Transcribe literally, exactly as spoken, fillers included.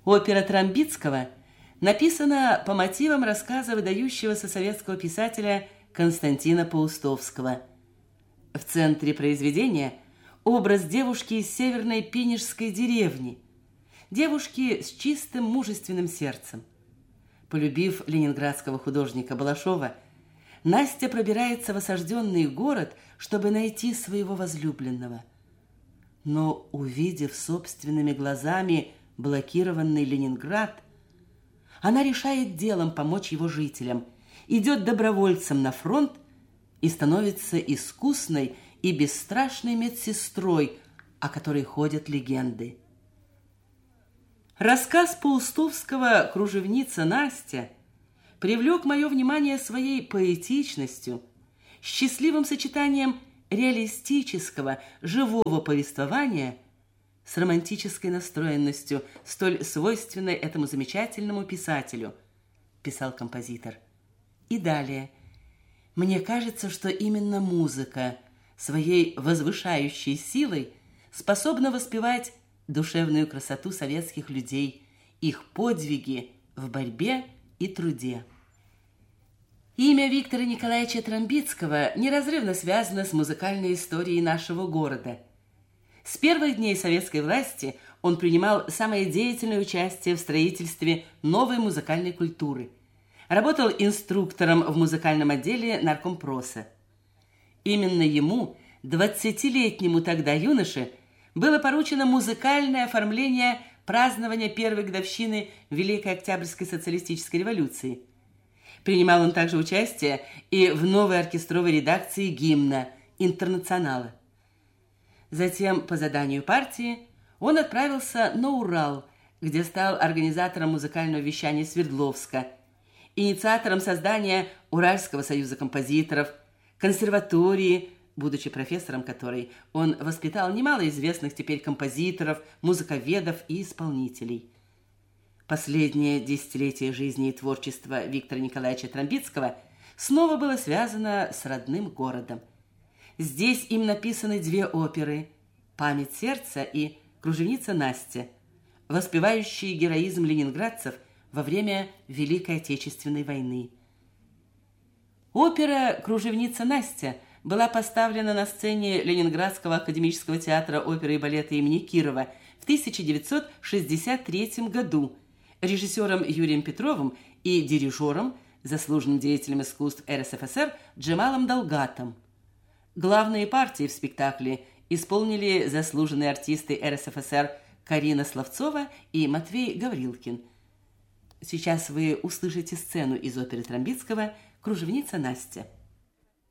Опера Трамбицкого написана по мотивам рассказа выдающегося советского писателя Константина Паустовского. В центре произведения образ девушки из северной пинежской деревни, девушки с чистым мужественным сердцем. Полюбив ленинградского художника Балашова, Настя пробирается в осажденный город, чтобы найти своего возлюбленного. Но, увидев собственными глазами блокированный Ленинград, она решает делом помочь его жителям, идет добровольцем на фронт и становится искусной и бесстрашной медсестрой, о которой ходят легенды. Рассказ Паустовского «Кружевница Настя» привлек мое внимание своей поэтичностью, счастливым сочетанием реалистического, живого повествования с романтической настроенностью, столь свойственной этому замечательному писателю, писал композитор. И далее. Мне кажется, что именно музыка своей возвышающей силой способна воспевать душевную красоту советских людей, их подвиги в борьбе и труде. Имя Виктора Николаевича Трамбицкого неразрывно связано с музыкальной историей нашего города. С первых дней советской власти он принимал самое деятельное участие в строительстве новой музыкальной культуры. Работал инструктором в музыкальном отделе наркомпроса. Именно ему, двадцатилетнему тогда юноше, было поручено музыкальное оформление празднования первой годовщины Великой Октябрьской социалистической революции. Принимал он также участие и в новой оркестровой редакции гимна «Интернационала». Затем, по заданию партии, он отправился на Урал, где стал организатором музыкального вещания Свердловска, инициатором создания Уральского союза композиторов, консерватории, будучи профессором которой он воспитал немало известных теперь композиторов, музыковедов и исполнителей. Последнее десятилетие жизни и творчества Виктора Николаевича Трамбицкого снова было связано с родным городом. Здесь им написаны две оперы «Память сердца» и «Кружевница Настя», воспевающие героизм ленинградцев во время Великой Отечественной войны. Опера «Кружевница Настя» была поставлена на сцене Ленинградского академического театра оперы и балета имени Кирова в тысяча девятьсот шестьдесят третьем году режиссером Юрием Петровым и дирижером, заслуженным деятелем искусств эр эс эф эс эр Джемалом Далгатом. Главные партии в спектакле исполнили заслуженные артисты эр эс эф эс эр Карина Славцова и Матвей Гаврилкин. Сейчас вы услышите сцену из оперы Трамбицкого «Кружевница Настя».